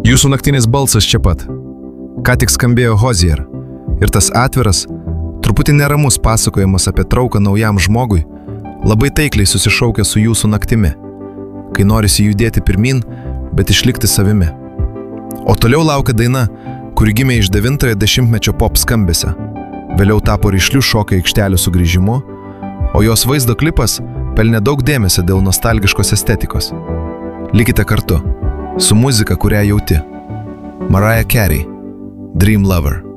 Jūsų naktinis balsas čia pat. Ką tik skambėjo Hozier. Ir tas atviras, truputį neramus pasakojimas apie trauką naujam žmogui labai taikliai susišaukia su jūsų naktimi, kai norisi judėti pirmin, bet išlikti savimi. O toliau laukia daina, kuri gimė iš 9-ojo dešimtmečio pop skambesio. Vėliau tapo rišlių šokio aikštelių sugrįžimu, o jos vaizdo klipas pelnė daug dėmesio dėl nostalgiškos estetikos. Likite kartu su muzika, kurią jauti. Mariah Carey, Dream Lover.